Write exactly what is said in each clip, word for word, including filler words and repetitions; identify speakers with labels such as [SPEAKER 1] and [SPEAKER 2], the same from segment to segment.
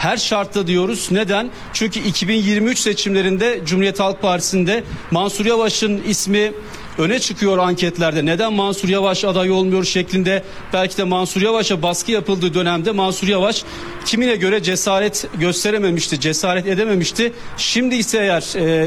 [SPEAKER 1] her şartta diyoruz. Neden? Çünkü iki bin yirmi üç seçimlerinde Cumhuriyet Halk Partisi'nde Mansur Yavaş'ın ismi öne çıkıyor anketlerde. Neden Mansur Yavaş aday olmuyor şeklinde, belki de Mansur Yavaş'a baskı yapıldığı dönemde Mansur Yavaş kimine göre cesaret gösterememişti, cesaret edememişti. Şimdi ise eğer e,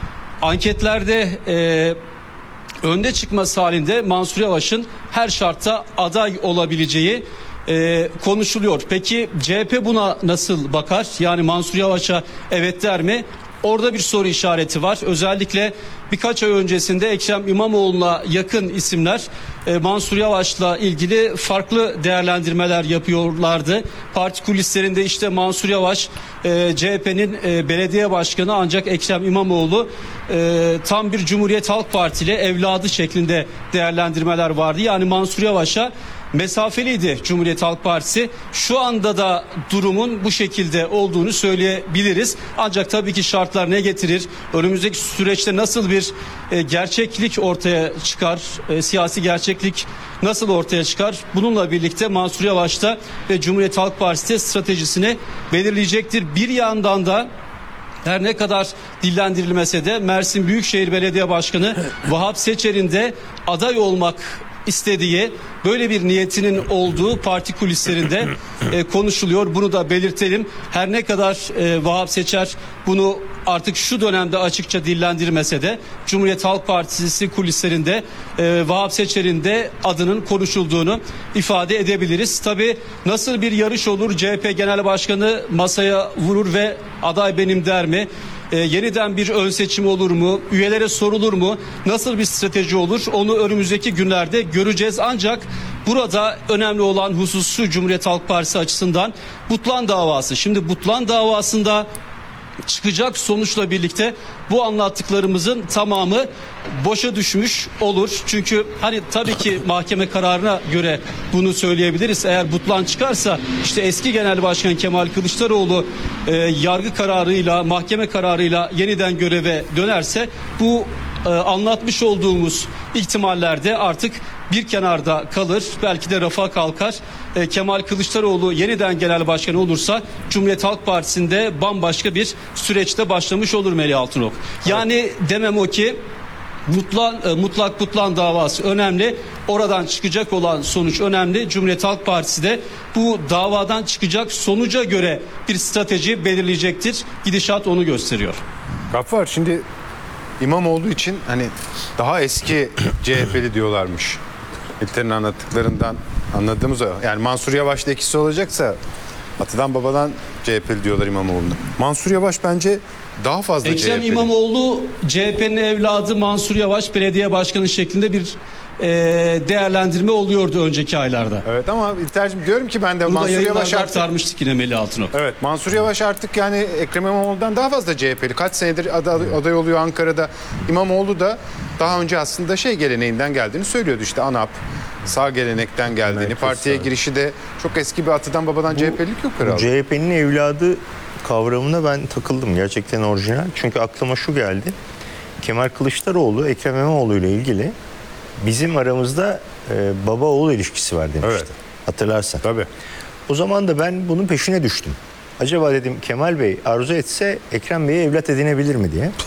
[SPEAKER 1] anketlerde e, önde çıkması halinde Mansur Yavaş'ın her şartta aday olabileceği e, konuşuluyor. Peki C H P buna nasıl bakar? Yani Mansur Yavaş'a evet der mi? Orada bir soru işareti var. Özellikle birkaç ay öncesinde Ekrem İmamoğlu'na yakın isimler e, Mansur Yavaş'la ilgili farklı değerlendirmeler yapıyorlardı. Parti kulislerinde işte Mansur Yavaş e, C H P'nin e, belediye başkanı, ancak Ekrem İmamoğlu e, tam bir Cumhuriyet Halk Partili evladı şeklinde değerlendirmeler vardı. Yani Mansur Yavaş'a mesafeliydi Cumhuriyet Halk Partisi. Şu anda da durumun bu şekilde olduğunu söyleyebiliriz. Ancak tabii ki şartlar ne getirir? Önümüzdeki süreçte nasıl bir e, gerçeklik ortaya çıkar? E, siyasi gerçeklik nasıl ortaya çıkar? Bununla birlikte Mansur Yavaş da ve Cumhuriyet Halk Partisi de stratejisini belirleyecektir. Bir yandan da her ne kadar dillendirilmese de Mersin Büyükşehir Belediye Başkanı Vahap Seçer'in de aday olmak istediği, böyle bir niyetinin olduğu parti kulislerinde e, konuşuluyor. Bunu da belirtelim. Her ne kadar e, Vahap Seçer bunu artık şu dönemde açıkça dillendirmese de Cumhuriyet Halk Partisi kulislerinde e, Vahap Seçer'in de adının konuşulduğunu ifade edebiliriz. Tabii nasıl bir yarış olur? C H P Genel Başkanı masaya vurur ve aday benim der mi? E, yeniden bir ön seçim olur mu? Üyelere sorulur mu? Nasıl bir strateji olur? Onu önümüzdeki günlerde göreceğiz. Ancak burada önemli olan husus şu, Cumhuriyet Halk Partisi açısından Butlan davası. Şimdi Butlan davasında çıkacak sonuçla birlikte bu anlattıklarımızın tamamı boşa düşmüş olur. Çünkü hani tabii ki mahkeme kararına göre bunu söyleyebiliriz. Eğer Butlan çıkarsa işte eski Genel Başkan Kemal Kılıçdaroğlu e, yargı kararıyla, mahkeme kararıyla yeniden göreve dönerse bu e, anlatmış olduğumuz ihtimallerde artık bir kenarda kalır. Belki de rafa kalkar. E, Kemal Kılıçdaroğlu yeniden genel başkan olursa Cumhuriyet Halk Partisi'nde bambaşka bir süreçte başlamış olur Melih Altınok. Yani evet, demem o ki mutlak, e, mutlak Butlan davası önemli. Oradan çıkacak olan sonuç önemli. Cumhuriyet Halk Partisi de bu davadan çıkacak sonuca göre bir strateji belirleyecektir. Gidişat onu gösteriyor.
[SPEAKER 2] Gaffar, şimdi İmamoğlu için hani daha eski C H P'li diyorlarmış. İlter'in anlattıklarından anladığımız o. Yani Mansur Yavaş'la ikisi olacaksa atadan babadan C H P'li diyorlar İmamoğlu'na. Mansur Yavaş bence daha fazla
[SPEAKER 1] Ekrem
[SPEAKER 2] C H P'li.
[SPEAKER 1] İmamoğlu C H P'nin evladı, Mansur Yavaş belediye başkanı şeklinde bir e, değerlendirme oluyordu önceki aylarda.
[SPEAKER 2] Evet ama İlter'cim diyorum ki ben de
[SPEAKER 1] Burada
[SPEAKER 2] Mansur Yavaş artık
[SPEAKER 1] aktarmıştık yine Melih Altınok.
[SPEAKER 2] Evet, Mansur Yavaş artık yani Ekrem İmamoğlu'ndan daha fazla C H P'li. Kaç senedir aday, aday oluyor Ankara'da. İmamoğlu da daha önce aslında şey geleneğinden geldiğini söylüyordu, işte ANAP, sağ gelenekten geldiğini. Evet, partiye girişi de çok eski bir atadan babadan C H P'lik yok herhalde.
[SPEAKER 3] C H P'nin evladı kavramına ben takıldım. Gerçekten orijinal. Çünkü aklıma şu geldi. Kemal Kılıçdaroğlu Ekrem İmamoğlu ile ilgili bizim aramızda e, baba oğul ilişkisi var demişti. Evet. Hatırlarsan.
[SPEAKER 2] Tabii.
[SPEAKER 3] O zaman da ben bunun peşine düştüm. Acaba dedim Kemal Bey arzu etse Ekrem Bey'e evlat edinebilir mi diye.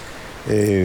[SPEAKER 3] e,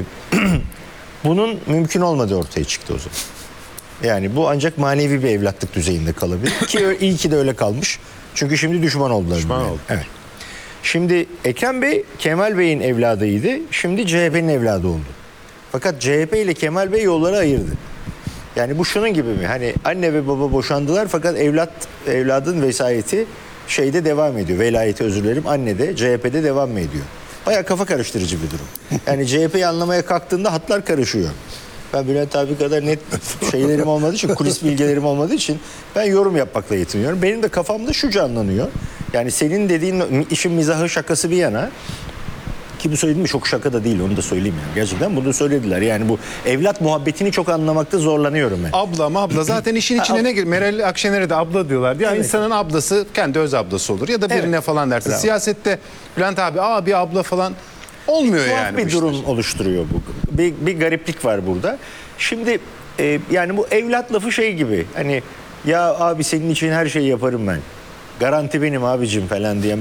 [SPEAKER 3] bunun mümkün olmadığı ortaya çıktı o zaman. Yani bu ancak manevi bir evlatlık düzeyinde kalabilir. Ki iyi ki de öyle kalmış. Çünkü şimdi düşman oldular.
[SPEAKER 2] Düşman oldu.
[SPEAKER 3] Evet. Şimdi Ekrem Bey Kemal Bey'in evladıydı. Şimdi C H P'nin evladı oldu. Fakat C H P ile Kemal Bey yolları ayırdı. Yani bu şunun gibi mi? Hani anne ve baba boşandılar fakat evlat evladın vesayeti şeyde devam ediyor. Velayeti, özür dilerim, annede, C H P'de devam mı ediyor? Bayağı kafa karıştırıcı bir durum. Yani C H P'yi anlamaya kalktığında hatlar karışıyor. Ben Bülent abi kadar net şeylerim olmadığı için, kulis bilgilerim olmadığı için ben yorum yapmakla yetiniyorum. Benim de kafamda şu canlanıyor. Yani senin dediğin işin mizahı, şakası bir yana, ki bu söylediğim çok şaka da değil, onu da söyleyeyim yani. Gerçekten bunu söylediler. Yani bu evlat muhabbetini çok anlamakta zorlanıyorum ben.
[SPEAKER 2] Abla abla zaten işin içine ne gir? Meral Akşener'e de abla diyorlar. Ya evet, insanın ablası kendi öz ablası olur ya da birine evet, falan dersin. Bravo. Siyasette Bülent abi abi abla falan olmuyor
[SPEAKER 3] tuhaf
[SPEAKER 2] yani.
[SPEAKER 3] Bir durum işler oluşturuyor bu. Bir, bir gariplik var burada. Şimdi e, yani bu evlat lafı şey gibi. Hani ya abi senin için her şeyi yaparım ben. Garanti benim abicim falan diye